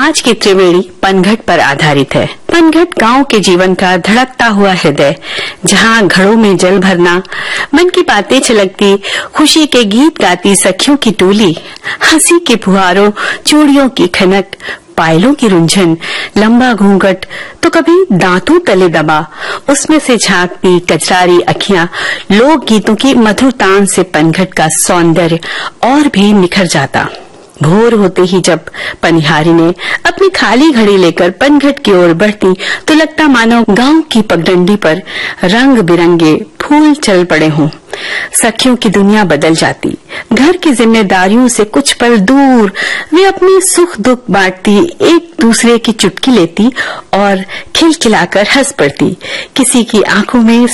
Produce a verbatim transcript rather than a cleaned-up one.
आज की त्रिवेणी पनघट पर आधारित है। पनघट गांव के जीवन का धड़कता हुआ हृदय, जहां घड़ों में जल भरना, मन की बातें छलकती, खुशी के गीत गाती सखियों की टोली, हंसी के फुहारों, चूड़ियों की खनक, पायलों की रुंझन, लंबा घूंघट तो कभी दांतों तले दबा, उसमें से झांकती कजरारी अखियां, लोक गीतों की मधुर तान से पनघट का सौंदर्य और भी निखर जाता। भोर होते ही जब पनिहारी ने अपनी खाली घड़ी लेकर पनघट की ओर बढ़ती तो लगता मानो गांव की पगडंडी पर रंग बिरंगे फूल चल पड़े हों। सखियों की दुनिया बदल जाती। घर की जिम्मेदारियों से कुछ पल दूर वे अपनी सुख दुख बांटती, एक दूसरे की चुटकी लेती और खिलखिलाकर हंस पड़ती। किसी की आंखों में